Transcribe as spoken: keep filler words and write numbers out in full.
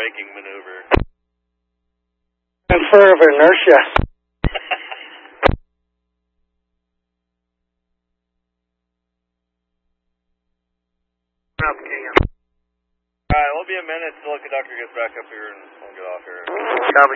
braking maneuver. Transfer of inertia. Alright, we'll be a minute till the conductor gets back up here and we'll get off here. Copy.